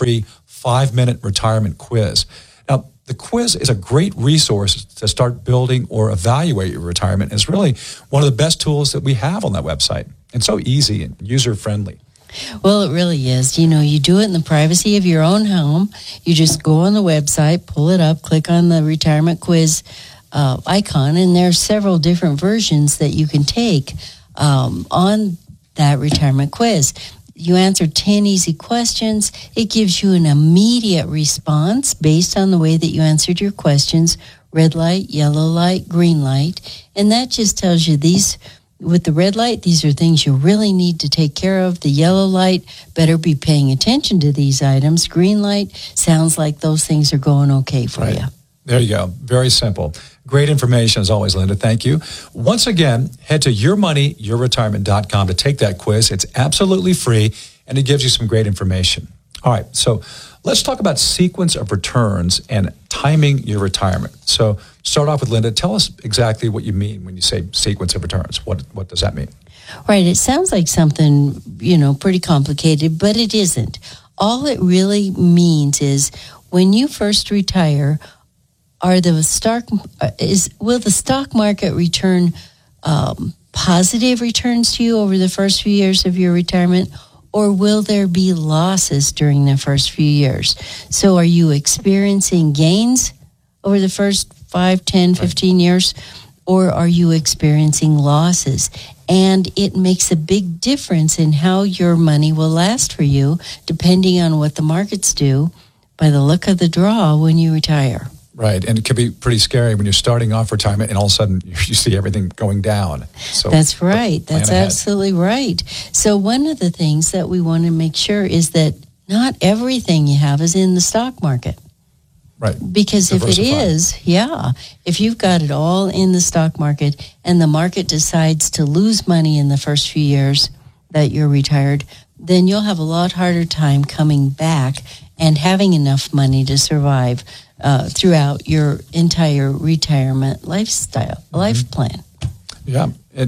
free 5-minute retirement quiz. Now, the quiz is a great resource to start building or evaluate your retirement. It's really one of the best tools that we have on that website. It's so easy and user-friendly. Well, it really is. You know, you do it in the privacy of your own home. You just go on the website, pull it up, click on the retirement quiz icon, and there are several different versions that you can take on that retirement quiz. You answer 10 easy questions. It gives you an immediate response based on the way that you answered your questions: red light, yellow light, green light. And that just tells you these, with the red light, these are things you really need to take care of. The yellow light, better be paying attention to these items. Green light, sounds like those things are going okay for you. There you go. Very simple. Great information as always, Linda. Thank you. Once again, head to yourmoneyyourretirement.com to take that quiz. It's absolutely free, and it gives you some great information. All right, so let's talk about sequence of returns and timing your retirement. So start off with Linda. Tell us exactly what you mean when you say sequence of returns. What does that mean? Right. It sounds like something, pretty complicated, but it isn't. All it really means is when you first retire, will the stock market return positive returns to you over the first few years of your retirement, or will there be losses during the first few years? So are you experiencing gains over the first 5, 10, 15 years, or are you experiencing losses? And it makes a big difference in how your money will last for you, depending on what the markets do by the look of the draw when you retire. Right, and it can be pretty scary when you're starting off retirement and all of a sudden you see everything going down. So that's right. That's absolutely right. So one of the things that we want to make sure is that not everything you have is in the stock market. Right. Because if it is, if you've got it all in the stock market and the market decides to lose money in the first few years that you're retired, then you'll have a lot harder time coming back and having enough money to survive throughout your entire retirement life plan. Yeah,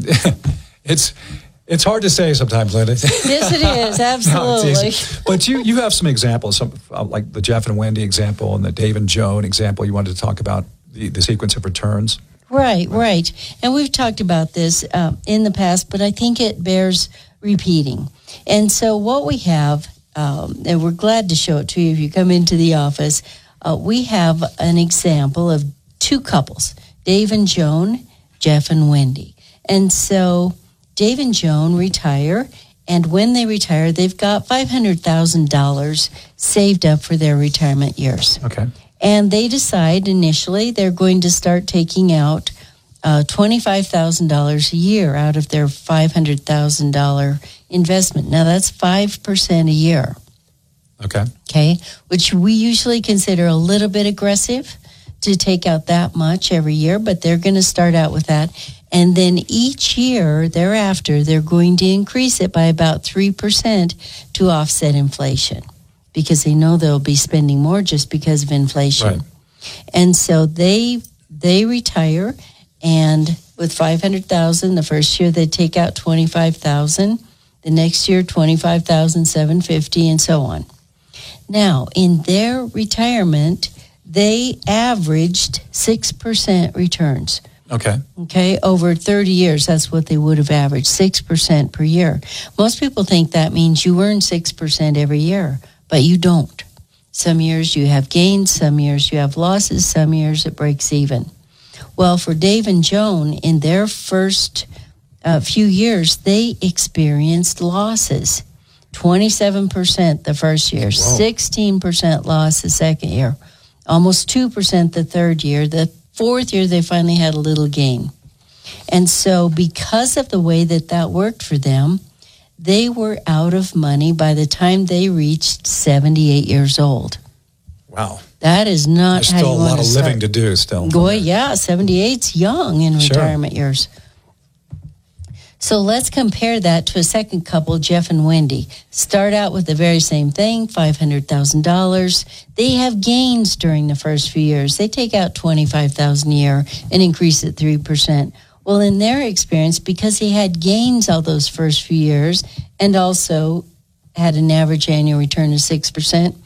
it's hard to say sometimes, Linda. Yes, it is, absolutely. No, but you have some examples, like the Jeff and Wendy example and the Dave and Joan example. You wanted to talk about the sequence of returns. Right. And we've talked about this in the past, but I think it bears repeating. And so what we have, and we're glad to show it to you if you come into the office, we have an example of two couples, Dave and Joan, Jeff and Wendy. And so Dave and Joan retire, and when they retire, they've got $500,000 saved up for their retirement years. Okay. And they decide initially they're going to start taking out $25,000 a year out of their $500,000 investment. Now, that's 5% a year. Okay, which we usually consider a little bit aggressive to take out that much every year, but they're going to start out with that. And then each year thereafter, they're going to increase it by about 3% to offset inflation because they know they'll be spending more just because of inflation. Right. And so they retire, and with $500,000, the first year they take out $25,000, the next year $25,750, and so on. Now, in their retirement, they averaged 6% returns. Okay, over 30 years, that's what they would have averaged, 6% per year. Most people think that means you earn 6% every year, but you don't. Some years you have gains, some years you have losses, some years it breaks even. Well, for Dave and Joan, in their first few years, they experienced losses. 27% the first year, 16% loss the second year, almost 2% the third year. The fourth year, they finally had a little gain. And so because of the way that worked for them, they were out of money by the time they reached 78 years old. Wow. That is not There's how you still a want lot to of start. living to do still. Boy, yeah, 78's young in retirement years. So let's compare that to a second couple, Jeff and Wendy. Start out with the very same thing, $500,000. They have gains during the first few years. They take out $25,000 a year and increase it 3%. Well, in their experience, because he had gains all those first few years and also had an average annual return of 6%,